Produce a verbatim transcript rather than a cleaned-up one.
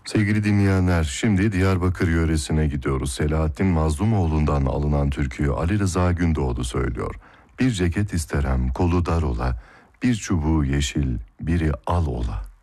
Sevgili dinleyenler, şimdi Diyarbakır yöresine gidiyoruz. Selahattin Mazlumoğlu'ndan alınan türküyü Ali Rıza Gündoğdu söylüyor. Bir ceket isterem, kolu dar ola, bir çubuğu yeşil, biri al ola.